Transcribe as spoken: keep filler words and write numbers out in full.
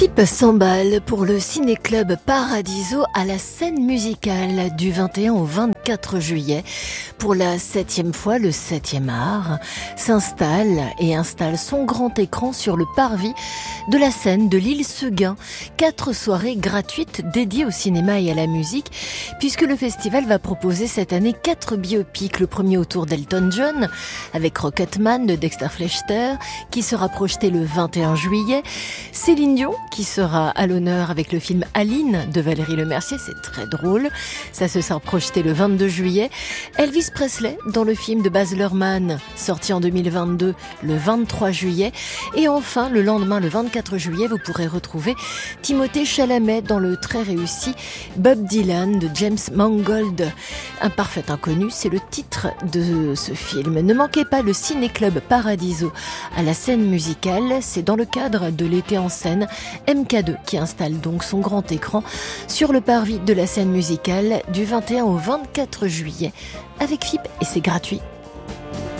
Philippe s'emballe pour le ciné-club Paradiso à la scène musicale du vingt et un au vingt-quatre juillet. Pour la septième fois, le septième art s'installe et installe son grand écran sur le parvis de la scène de l'île Seguin. Quatre soirées gratuites dédiées au cinéma et à la musique, puisque le festival va proposer cette année quatre biopics. Le premier autour d'Elton John, avec Rocketman de Dexter Fletcher, qui sera projeté le vingt et un juillet. Céline Dion, qui sera à l'honneur avec le film Aline de Valérie Lemercier, c'est très drôle. Ça se sera projeté le vingt-deux juillet. Elvis Presley dans le film de Baz Luhrmann, sorti en deux mille vingt-deux, le vingt-trois juillet. Et enfin, le lendemain, le vingt-quatre juillet, vous pourrez retrouver Timothée Chalamet dans le très réussi Bob Dylan de James Mangold. Un parfait inconnu, c'est le titre de ce film. Ne manquez pas le Ciné-Club Paradiso à la scène musicale. C'est dans le cadre de l'été en scène M K deux qui installe donc son grand écran sur le parvis de la scène musicale du vingt et un au vingt-quatre juillet avec F I P et c'est gratuit.